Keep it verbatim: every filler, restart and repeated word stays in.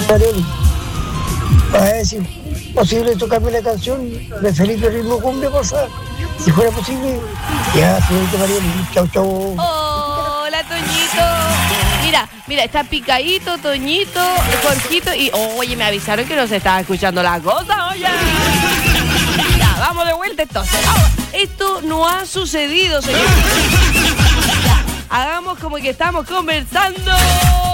Marioli, para ver si es posible tocarme la canción de Felipe Ritmo Cumbia, por favor. Si fuera posible. Ya, señorita Marioli. Chau, chau. Hola, Toñito. Mira, mira, está picadito, Toñito, Jorgito y... Oye, me avisaron que no se estaba escuchando la cosa, oye. Ya, vamos de vuelta entonces. Vamos. Esto no ha sucedido, señor. Ya, hagamos como que estamos conversando.